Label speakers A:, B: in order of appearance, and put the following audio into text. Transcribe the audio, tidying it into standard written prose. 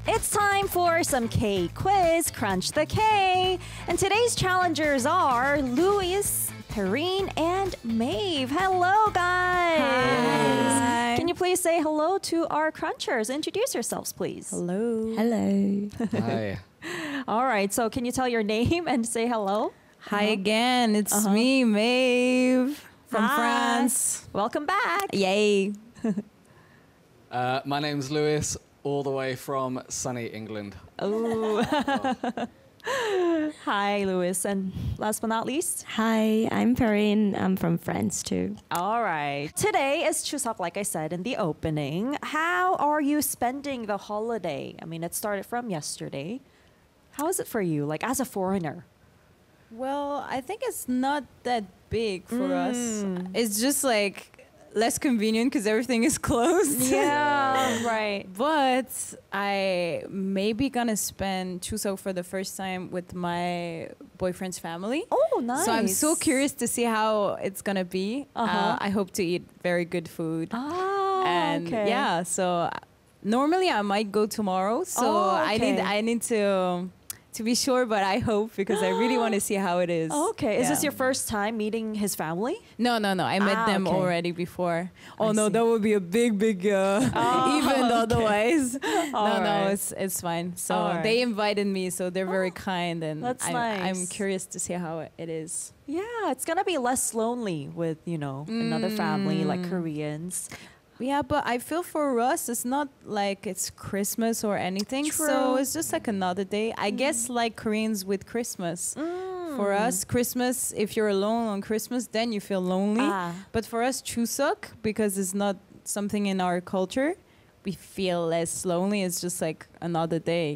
A: It's time for some K quiz, Crunch the K. And today's challengers are Luis, Perrine, and Maeve. Hello, guys.
B: Hi.
A: Can you please say hello to our crunchers? Introduce yourselves, please.
B: Hello.
C: Hello.
D: Hi.
A: All right, so can you tell your name and say hello?
B: Hi again. It's me, Maeve from
A: Hi.
B: France.
A: Welcome back.
B: Yay.
D: My name's Lewis, all the way from sunny England.
A: Oh. Hi, Luis. And last but not least,
C: Hi, I'm Perrine. I'm from France too.
A: all right. Today is Chuseok, like I said in the opening. How are you spending the holiday? I mean, it started from yesterday. How is it for you, like as a foreigner?
B: Well, I think it's not that big for us. It's just like less convenient because everything is closed.
A: Yeah, right.
B: But I may be gonna spend Chuseok for the first time with my boyfriend's family.
A: Oh, nice.
B: So I'm so curious to see how it's gonna be. I hope to eat very good food.
A: Ah,
B: And
A: okay.
B: yeah, so normally I might go tomorrow. So
A: Oh, okay.
B: I need to be sure, but I hope because I really want to see how it is.
A: Okay. Is this
B: Yeah.
A: your first time meeting his family?
B: No. I met them
A: okay.
B: already before. Oh
A: I
B: no,
A: see.
B: that would be a big event otherwise.
A: All
B: No,
A: right.
B: it's fine. So
A: All right.
B: they invited me, so they're very kind, and
A: That's
B: I'm
A: nice.
B: curious to see how it is.
A: Yeah, it's gonna be less lonely with, another family like Koreans.
B: Yeah, but I feel for us, it's not like it's Christmas or anything.
A: True.
B: So it's just like another day. I guess like Koreans with Christmas. For us, Christmas, if you're alone on Christmas, then you feel lonely.
A: Ah.
B: But for us, Chuseok, because it's not something in our culture, we feel less lonely. It's just like another day.